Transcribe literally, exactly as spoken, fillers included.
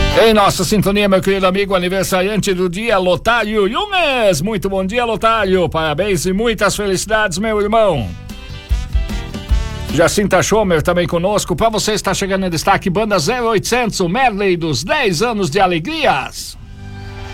Em nossa sintonia, meu querido amigo aniversariante do dia, Lotário Yunes. Muito bom dia, Lotário. Parabéns e muitas felicidades, meu irmão. Jacinta Schomer também conosco. Para você está chegando em destaque, banda zero oitocentos, o medley dos dez anos de alegrias.